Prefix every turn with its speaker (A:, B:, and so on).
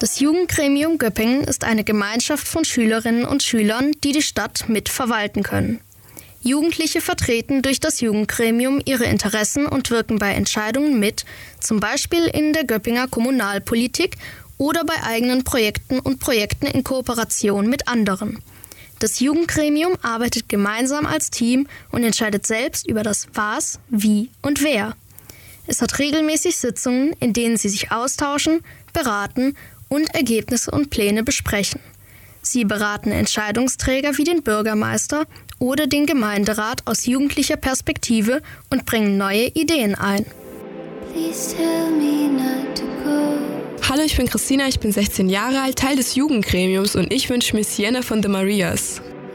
A: Das Jugendgremium Göppingen ist eine Gemeinschaft von Schülerinnen und Schülern, die die Stadt mitverwalten können. Jugendliche vertreten durch das Jugendgremium ihre Interessen und wirken bei Entscheidungen mit, zum Beispiel in der Göppinger Kommunalpolitik oder bei eigenen Projekten und Projekten in Kooperation mit anderen. Das Jugendgremium arbeitet gemeinsam als Team und entscheidet selbst über das Was, Wie und Wer. Es hat regelmäßig Sitzungen, in denen sie sich austauschen, beraten und Ergebnisse und Pläne besprechen. Sie beraten Entscheidungsträger wie den Bürgermeister oder den Gemeinderat aus jugendlicher Perspektive und bringen neue Ideen ein.
B: Hallo, ich bin Christina, ich bin 16 Jahre alt, Teil des Jugendgremiums und ich wünsche mir Sienna von The Marias.